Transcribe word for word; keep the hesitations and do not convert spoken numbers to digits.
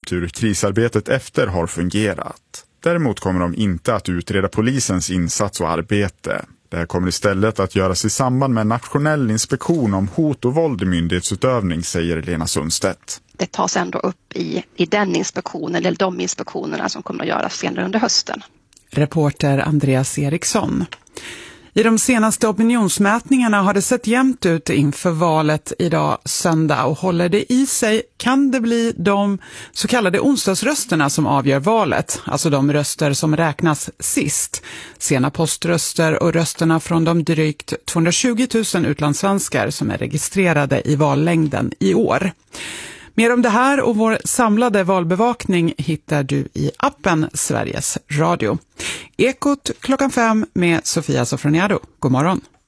ut hur krisarbetet efter har fungerat. Däremot kommer de inte att utreda polisens insats och arbete. Det här kommer istället att göras i samband med en nationell inspektion om hot och våld i myndighetsutövning, säger Lena Sundstedt. Det tas ändå upp i, i den inspektionen eller de inspektionerna som kommer att göras senare under hösten. Reporter Andreas Eriksson. I de senaste opinionsmätningarna har det sett jämnt ut inför valet idag söndag, och håller det i sig kan det bli de så kallade onsdagsrösterna som avgör valet, alltså de röster som räknas sist. Sena poströster och rösterna från de drygt tvåhundratjugo tusen utlandssvenskar som är registrerade i vallängden i år. Mer om det här och vår samlade valbevakning hittar du i appen Sveriges Radio. Ekot klockan fem med Sofia Sofroniado. God morgon.